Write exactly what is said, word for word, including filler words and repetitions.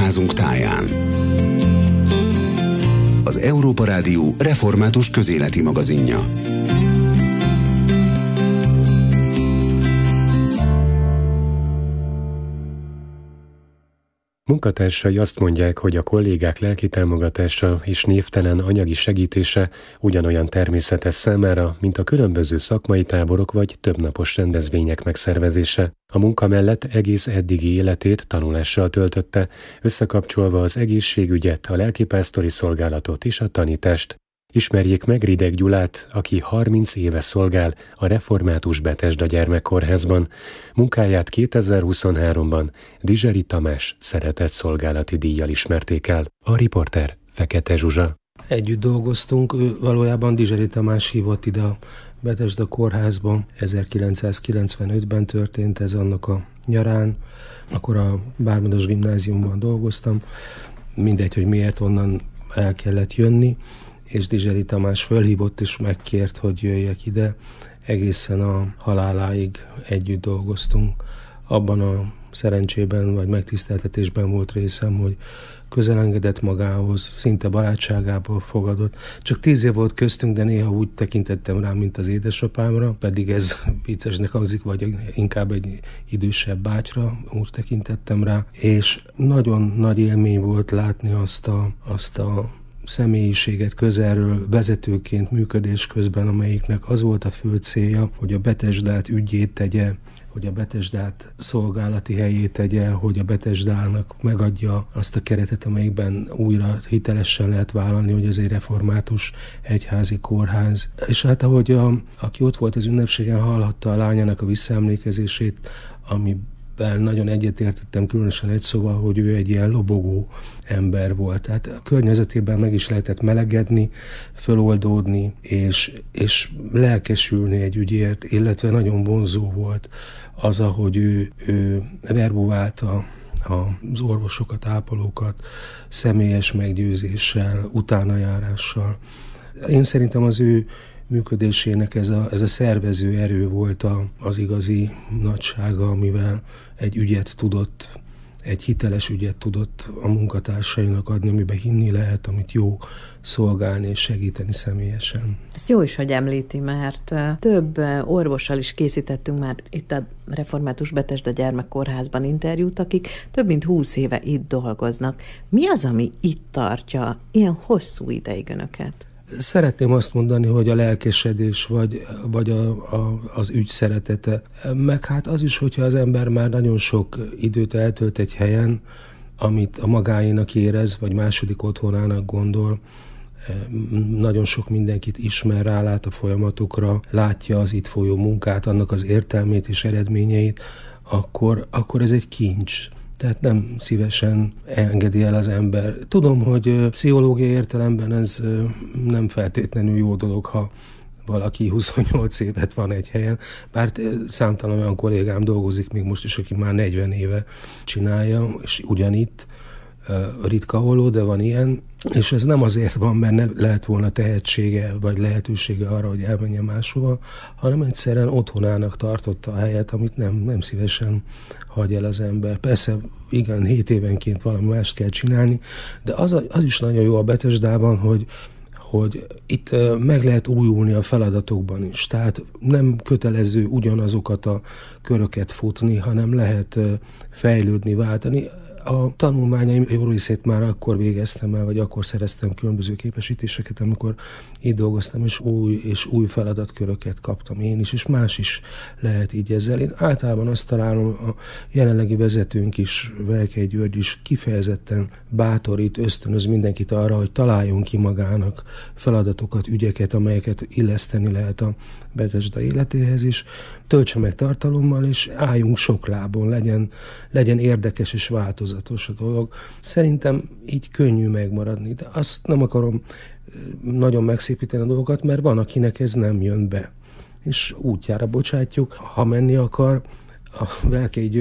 egyházunk táján. Az Európa Rádió református közéleti magazinja. Munkatársai azt mondják, hogy a kollégák lelki támogatása és névtelen anyagi segítése ugyanolyan természetes számára, mint a különböző szakmai táborok vagy többnapos rendezvények megszervezése. A munka mellett egész eddigi életét tanulással töltötte, összekapcsolva az egészségügyet, a lelkipásztori szolgálatot és a tanítást. Ismerjék meg Rideg Gyulát, aki harminc éve szolgál a Református Betesda Gyermekkórházban. Munkáját kétezer-huszonháromban Dizseri Tamás szeretett szolgálati díjjal ismerték el. A riporter Fekete Zsuzsa. Együtt dolgoztunk, ő valójában Dizseri Tamás hívott ide a Betesda kórházban. ezerkilencszázkilencvenötben történt ez, annak a nyarán. Akkor a Bármadas gimnáziumban dolgoztam. Mindegy, hogy miért, onnan el kellett jönni, és Dizseri Tamás fölhívott és megkért, hogy jöjjek ide. Egészen a haláláig együtt dolgoztunk. Abban a szerencsében vagy megtiszteltetésben volt részem, hogy közelengedett magához, szinte barátságából fogadott. Csak tíz év volt köztünk, de néha úgy tekintettem rá, mint az édesapámra, pedig ez viccesnek hangzik, vagy inkább egy idősebb bátyra, úgy tekintettem rá. És nagyon nagy élmény volt látni azt a, azt a személyiséget közelről vezetőként működés közben, amelyiknek az volt a fő célja, hogy a Betesdát ügyét tegye, hogy a Betesdát szolgálati helyét tegye, hogy a Betesdának megadja azt a keretet, amelyikben újra hitelesen lehet vállalni, hogy ez egy református egyházi kórház. És hát ahogy a, aki ott volt az ünnepségen, hallhatta a lányának a visszaemlékezését, ami nagyon egyetértettem, különösen egy szóval, hogy ő egy ilyen lobogó ember volt. Tehát a környezetében meg is lehetett melegedni, föloldódni, és, és lelkesülni egy ügyért, illetve nagyon vonzó volt az, ahogy ő, ő verbuválta az orvosokat, ápolókat személyes meggyőzéssel, utánajárással. Én szerintem az ő működésének ez a, ez a szervező erő volt a, az igazi nagysága, amivel egy ügyet tudott, egy hiteles ügyet tudott a munkatársainak adni, amiben hinni lehet, amit jó szolgálni és segíteni személyesen. Ezt jó is, hogy említi, mert több orvossal is készítettünk már itt a Református Betesda Gyermekkórházban interjút, akik több mint húsz éve itt dolgoznak. Mi az, ami itt tartja ilyen hosszú ideig önöket? Szeretném azt mondani, hogy a lelkesedés, vagy, vagy a, a, az ügy szeretete. Meg hát az is, hogyha az ember már nagyon sok időt eltölt egy helyen, amit a magáénak érez, vagy második otthonának gondol, nagyon sok mindenkit ismer, rálát a folyamatokra, látja az itt folyó munkát, annak az értelmét és eredményeit, akkor, akkor ez egy kincs. Tehát nem szívesen engedi el az ember. Tudom, hogy pszichológiai értelemben ez nem feltétlenül jó dolog, ha valaki huszonnyolc évet van egy helyen, bár számtalan olyan kollégám dolgozik még most is, aki már negyven éve csinálja, és ugyanitt, ritka holó, de van ilyen, és ez nem azért van, mert ne lehet volna tehetsége, vagy lehetősége arra, hogy elmenjen máshova, hanem egyszerűen otthonának tartotta a helyet, amit nem, nem szívesen hagy el az ember. Persze, igen, hét évenként valami mást kell csinálni, de az, az is nagyon jó a Betesdában, hogy hogy itt meg lehet újulni a feladatokban is. Tehát nem kötelező ugyanazokat a köröket futni, hanem lehet fejlődni, váltani. A tanulmányaim jó részét már akkor végeztem el, vagy akkor szereztem különböző képesítéseket, amikor itt dolgoztam, és új és új feladatköröket kaptam én is, és más is lehet így ezzel. Én általában azt találom, a jelenlegi vezetőnk is, Velkei György is kifejezetten bátorít, ösztönöz mindenkit arra, hogy találjon ki magának feladatokat, ügyeket, amelyeket illeszteni lehet a Betesda életéhez is, töltse meg tartalommal, és álljunk sok lábon, legyen, legyen érdekes és változatos a dolog. Szerintem így könnyű megmaradni, de azt nem akarom nagyon megszépíteni a dolgokat, mert van, akinek ez nem jön be. És útjára bocsátjuk, ha menni akar, a Velkei